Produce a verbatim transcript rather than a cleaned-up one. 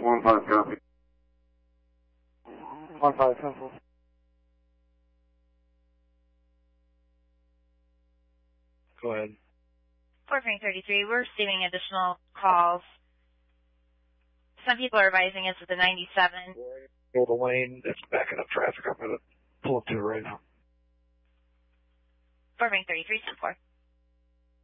one five copy. one five pencil. Go ahead. Fort Frank thirty-three, we're receiving additional calls. Some people are advising us with the ninety-seven. Go the lane that's backing up traffic. I'm going to pull up to it right now. Fort Frank thirty-three, ten four.